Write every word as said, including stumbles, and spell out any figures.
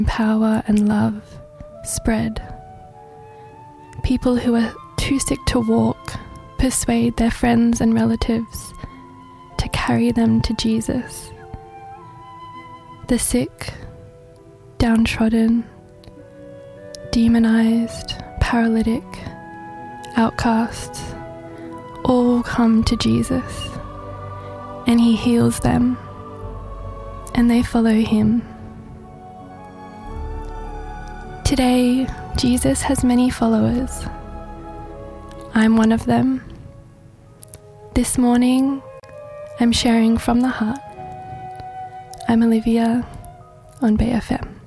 power and love spread. People who are too sick to walk persuade their friends and relatives to carry them to Jesus. The sick, downtrodden, demonized, paralytic, outcasts, all come to Jesus, and he heals them, and they follow him. Today, Jesus has many followers. I'm one of them. This morning, I'm sharing from the heart. I'm Olivia on Bay F M.